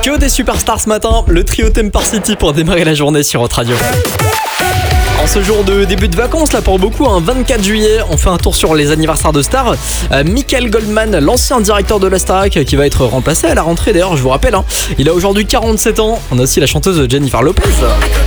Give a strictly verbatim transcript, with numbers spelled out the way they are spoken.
duo des superstars ce matin, le trio Temper City pour démarrer la journée sur Hot Radio. En ce jour de début de vacances, là pour beaucoup, un vingt-quatre juillet, on fait un tour sur les anniversaires de stars. Euh, Michael Goldman, l'ancien directeur de la Starac, qui va être remplacé à la rentrée d'ailleurs, je vous rappelle. Hein, il a aujourd'hui quarante-sept ans. On a aussi la chanteuse Jennifer Lopez.